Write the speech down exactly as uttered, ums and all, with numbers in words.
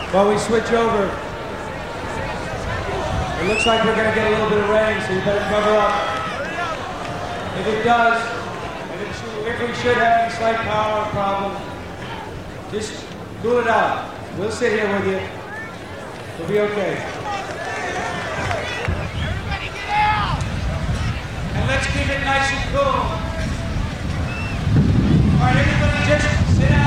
While we switch over, it looks like we're going to get a little bit of rain, so you better cover up. If it does, and it should, if we should have any slight power problem, just cool it out. We'll sit here with you. We'll be okay. Everybody get out! And let's keep it nice and cool. All right, everybody just sit down.